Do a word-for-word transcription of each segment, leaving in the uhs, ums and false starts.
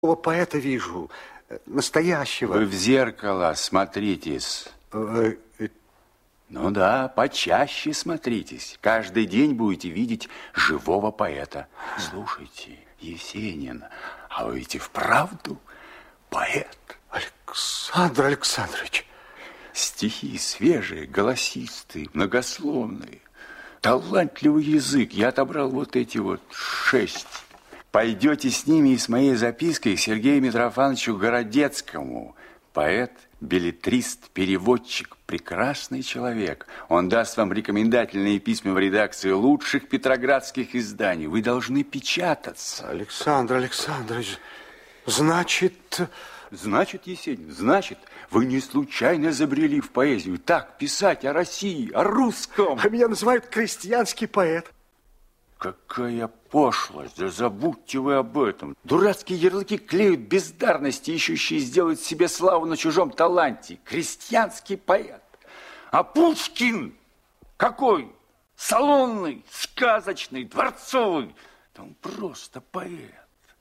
Поэта вижу, настоящего. Вы в зеркало смотритесь. Ну да, почаще смотритесь. Каждый день будете видеть живого поэта. Слушайте, Есенин, а вы ведь и вправду поэт. Александр Александрович. Стихи свежие, голосистые, многословные. Талантливый язык. Я отобрал вот эти вот шесть. Пойдете с ними и с моей запиской к Сергею Митрофановичу Городецкому. Поэт, беллетрист, переводчик, прекрасный человек. Он даст вам рекомендательные письма в редакции лучших петроградских изданий. Вы должны печататься. Александр Александрович, значит... Значит, Есенин, значит, вы не случайно забрели в поэзию. Так, писать о России, о русском. А меня называют крестьянский поэт. Какая пошлость, да забудьте вы об этом. Дурацкие ярлыки клеют бездарности, ищущие сделать себе славу на чужом таланте. Крестьянский поэт. А Пушкин какой? Салонный, сказочный, дворцовый. Да он просто поэт.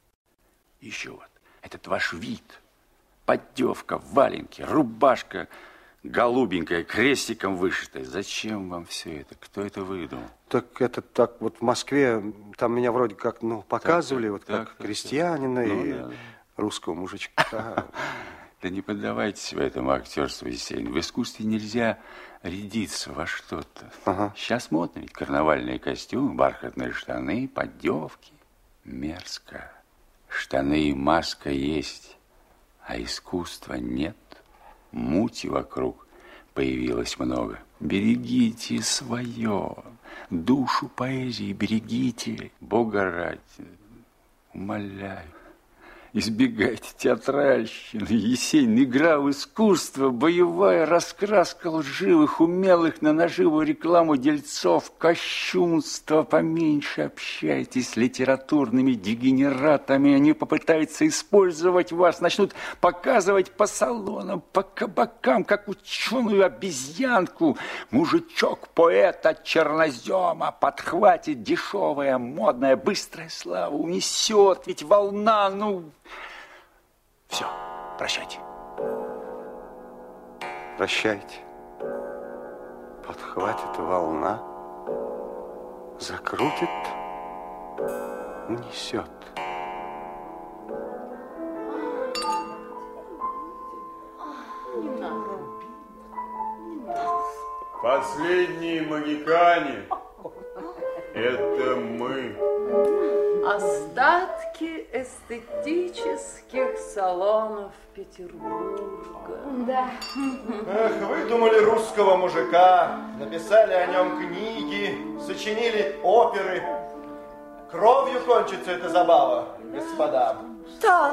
Еще вот этот ваш вид. Поддевка, валенки, рубашка голубенькая, крестиком вышитая. Зачем вам все это? Кто это выдумал? Так это так вот в Москве, там меня вроде как, ну, показывали, так, вот так, как так, крестьянина так. и ну, да. русского мужичка. Да не поддавайте себя этому актерству, Есенин. В искусстве нельзя рядиться во что-то. Ага. Сейчас модно ведь карнавальные костюмы, бархатные штаны, поддевки. Мерзко. Штаны и маска есть, а искусства нет. Мути вокруг появилось много. Берегите свое. Душу поэзии берегите. Бога ради. Умоляю. Избегайте театральщины. Есенин, игра в искусство, боевая раскраска лживых, умелых на наживу рекламу дельцов, кощунство. Поменьше общайтесь с литературными дегенератами. Они попытаются использовать вас, начнут показывать по салонам, по кабакам, как ученую обезьянку. Мужичок-поэт от чернозема подхватит дешевая, модная, быстрая слава, унесет, ведь волна, ну... Все, прощайте. Прощайте. Подхватит волна, закрутит, унесет. Последние могикане – это мы. Остатки эстетических салонов Петербурга. Да. Эх, вы думали русского мужика, написали о нем книги, сочинили оперы. Кровью кончится эта забава, господа. Да.